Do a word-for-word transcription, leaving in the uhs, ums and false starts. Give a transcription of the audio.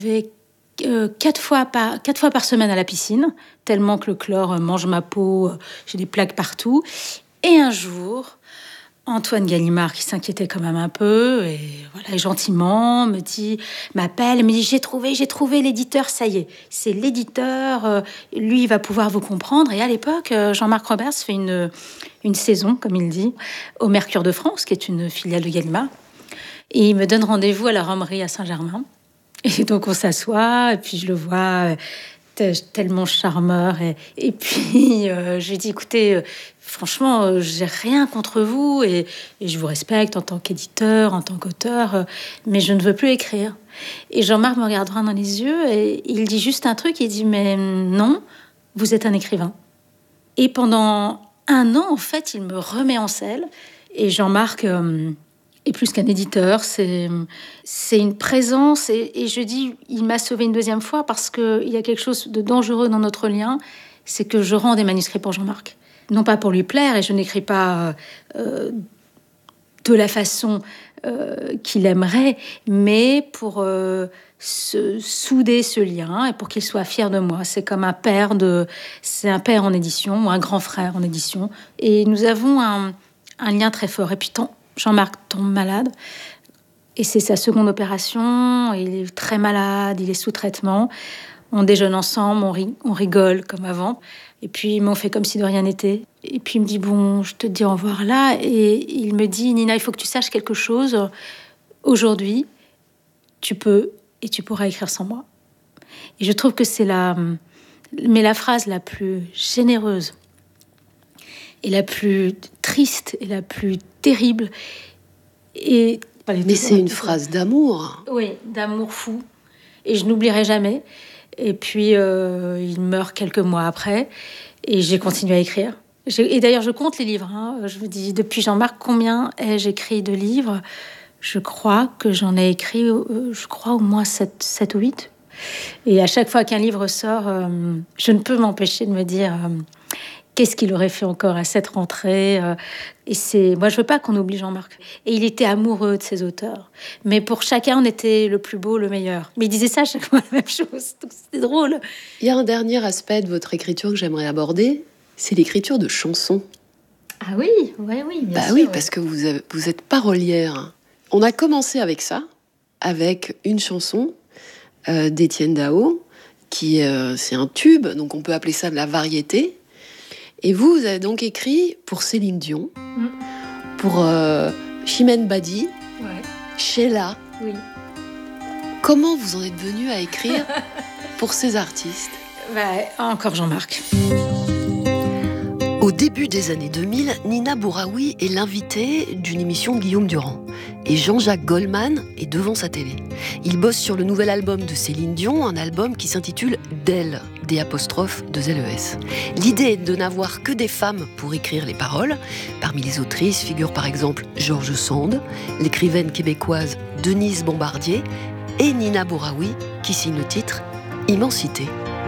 Je vais euh, quatre, fois par, quatre fois par semaine à la piscine, tellement que le chlore mange ma peau, j'ai des plaques partout. Et un jour, Antoine Gallimard, qui s'inquiétait quand même un peu, et voilà, gentiment me dit, m'appelle, me dit j'ai trouvé, j'ai trouvé l'éditeur, ça y est, c'est l'éditeur, euh, lui il va pouvoir vous comprendre. Et à l'époque, euh, Jean-Marc Roberts fait une, une saison, comme il dit, au Mercure de France, qui est une filiale de Gallimard. Et il me donne rendez-vous à la Romerie à Saint-Germain. Et donc on s'assoit, et puis je le vois euh, tellement charmeur. Et, et puis euh, je lui dis, écoutez, euh, franchement, euh, j'ai rien contre vous, et, et je vous respecte en tant qu'éditeur, en tant qu'auteur, euh, mais je ne veux plus écrire. Et Jean-Marc me regarde droit dans les yeux, et il dit juste un truc, il dit, mais non, vous êtes un écrivain. Et pendant un an, en fait, il me remet en selle, et Jean-Marc... Euh, Et plus qu'un éditeur, c'est, c'est une présence. Et, et je dis, il m'a sauvé une deuxième fois parce qu'il y a quelque chose de dangereux dans notre lien, c'est que je rends des manuscrits pour Jean-Marc. Non pas pour lui plaire, et je n'écris pas euh, de la façon euh, qu'il aimerait, mais pour euh, se, souder ce lien et pour qu'il soit fier de moi. C'est comme un père, de, c'est un père en édition, ou un grand frère en édition. Et nous avons un, un lien très fort. Et puis tant... Jean-Marc tombe malade, et c'est sa seconde opération. Il est très malade, il est sous traitement. On déjeune ensemble, on, rit, on rigole comme avant. Et puis, on fait comme si de rien n'était. Et puis, il me dit, bon, je te dis au revoir là. Et il me dit, Nina, il faut que tu saches quelque chose. Aujourd'hui, tu peux et tu pourras écrire sans moi. Et je trouve que c'est la, mais la phrase la plus généreuse et la plus triste et la plus terrible. Et mais c'est une phrase d'amour. Oui, d'amour fou. Et je n'oublierai jamais. Et puis, euh, il meurt quelques mois après. Et j'ai continué à écrire. J'ai... Et d'ailleurs, je compte les livres. Hein. Je vous dis, depuis Jean-Marc, combien ai-je écrit de livres ? Je crois que j'en ai écrit, euh, je crois, au moins sept ou huit. Et à chaque fois qu'un livre sort, euh, je ne peux m'empêcher de me dire... Euh, Qu'est-ce qu'il aurait fait encore à cette rentrée ? Et c'est, moi, je veux pas qu'on oublie Jean-Marc. Et il était amoureux de ses auteurs. Mais pour chacun, on était le plus beau, le meilleur. Mais il disait ça à chaque fois la même chose. Donc c'était drôle. Il y a un dernier aspect de votre écriture que j'aimerais aborder, c'est l'écriture de chansons. Ah oui, oui, oui. Bien bah sûr, oui, ouais. Parce que vous, avez, vous êtes parolière. On a commencé avec ça, avec une chanson euh, d'Étienne Dao, qui euh, c'est un tube, donc on peut appeler ça de la variété. Et vous, vous avez donc écrit pour Céline Dion, mmh. pour euh, Chimène Badi, ouais. Sheila. Oui. Comment vous en êtes venu à écrire pour ces artistes ? Bah, encore Jean-Marc. Au début des années deux mille, Nina Bouraoui est l'invitée d'une émission de Guillaume Durand. Et Jean-Jacques Goldman est devant sa télé. Il bosse sur le nouvel album de Céline Dion, un album qui s'intitule « D'elle », D apostrophe deux L E S. L'idée est de n'avoir que des femmes pour écrire les paroles. Parmi les autrices figurent par exemple George Sand, l'écrivaine québécoise Denise Bombardier et Nina Bouraoui, qui signe le titre « Immensité ».